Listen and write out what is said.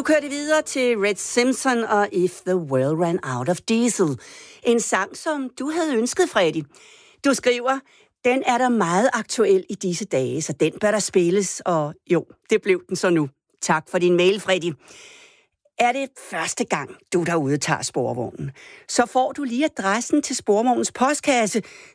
Du kørte videre til Red Simpson og If the World Ran Out of Diesel. En sang, som du havde ønsket, Freddy. Du skriver, den er der meget aktuel i disse dage, så den bør der spilles. Og jo, det blev den så nu. Tak for din mail, Freddy. Er det første gang, du derude tager sporvognen, så får du lige adressen til sporvognens postkasse.